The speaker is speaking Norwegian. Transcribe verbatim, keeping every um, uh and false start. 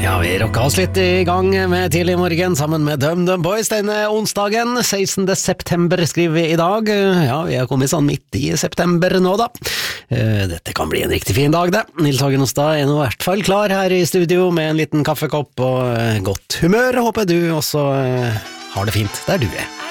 Ja, vi rocka oss litt i gang med tidlig morgen sammen med DumDum Boys denne onsdagen, sekstende september skriver vi i dag. Ja, vi har kommet sånn midt i september nå da. Dette kan bli en riktig fin dag det. Nils Hagen Hostad er nå i hvert fall klar her i studio med en liten kaffekopp og godt humør. Håper du også har det fint der du er.